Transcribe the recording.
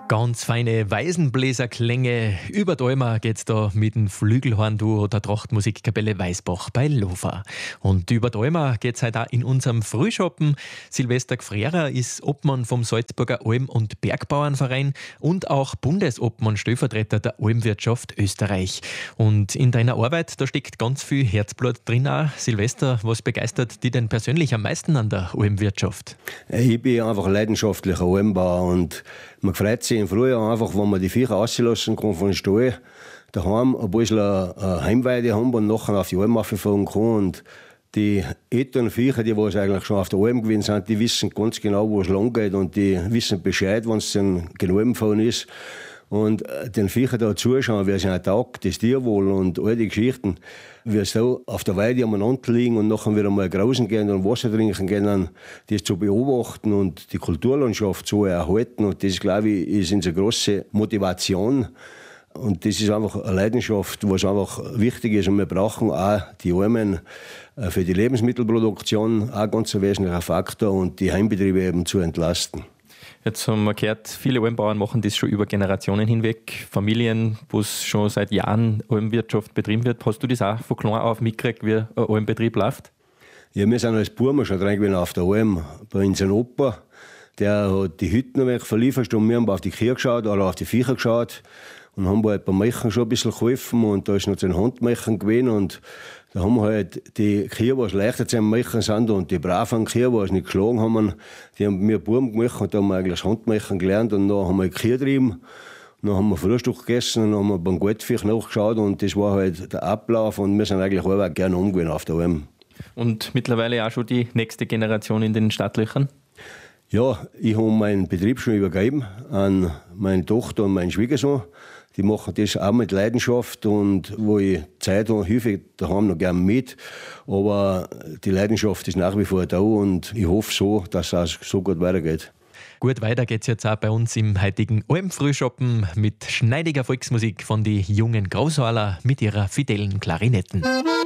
Ganz feine Weisenbläserklänge. Über die Alma geht's da mit dem Flügelhorn-Duo der Trachtmusikkapelle Weißbach bei Lofa. Und über die Alma geht's heute auch in unserem Frühschoppen. Silvester Gfrera ist Obmann vom Salzburger Alm- und Bergbauernverein und auch Bundesobmann-Stellvertreter der Almwirtschaft Österreich. Und in deiner Arbeit, da steckt ganz viel Herzblut drin auch. Silvester, was begeistert dich denn persönlich am meisten an der Almwirtschaft? Ich bin einfach leidenschaftlicher Almbauer und man freut sich im Frühjahr einfach, wenn man die Viecher rauslassen kann von den Stall, daheim ein bisschen eine Heimweide haben und nachher auf die Alm fahren kann. Und die älteren Viecher, die eigentlich schon auf der Alm gewesen sind, die wissen ganz genau, wo es lang geht und die wissen Bescheid, wenn es dann genau gefahren ist. Und den Viechern da zuschauen, wie es ihnen taugt, das Tierwohl und all die Geschichten, wie sie da auf der Weide umeinander liegen und nachher wieder mal grausen gehen und Wasser trinken gehen, das zu beobachten und die Kulturlandschaft zu erhalten. Und das, glaube ich, ist unsere grosse Motivation. Und das ist einfach eine Leidenschaft, was einfach wichtig ist. Und wir brauchen auch die Almen für die Lebensmittelproduktion, auch ein ganz wesentlicher Faktor, und die Heimbetriebe eben zu entlasten. Jetzt haben wir gehört, viele Almbauern machen das schon über Generationen hinweg. Familien, wo es schon seit Jahren Almwirtschaft betrieben wird. Hast du das auch von klein auf mitgekriegt, wie ein Almbetrieb läuft? Ja, wir sind als Burmer schon dran gewesen auf der Alm. Bei unserem Opa, der hat die Hütten verliefert und wir haben auf die Kühe geschaut oder auf die Viecher geschaut und haben halt beim Melken schon ein bisschen geholfen. Und da ist noch so ein Handmelken gewesen und da haben wir halt die Kühe, die leichter zu melken sind, und die braven Kühe, die es nicht geschlagen haben, die haben wir Buben gemacht und da haben wir eigentlich das Handmelken gelernt und dann haben wir die Kühe getrieben. Dann haben wir Frühstück gegessen und dann haben wir beim Goldfisch nachgeschaut und das war halt der Ablauf und wir sind eigentlich alle gerne umgewesen auf der Alm. Und mittlerweile auch schon die nächste Generation in den Startlöchern? Ja, ich habe meinen Betrieb schon übergeben an meine Tochter und meinen Schwiegersohn. Die machen das auch mit Leidenschaft und wo ich Zeit habe, helfe ich daheim noch gerne mit. Aber die Leidenschaft ist nach wie vor da und ich hoffe so, dass es so gut weitergeht. Gut, weiter geht's jetzt auch bei uns im heutigen Almfrühschoppen mit schneidiger Volksmusik von den jungen Großhaler mit ihrer fidelen Klarinetten.